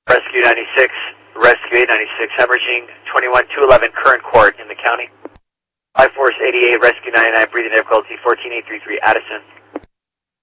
Rescue 96, Rescue 896, hemorrhaging 21211 current court in the county. 5 Force 88, Rescue 99, breathing difficulty, 14833, Addison.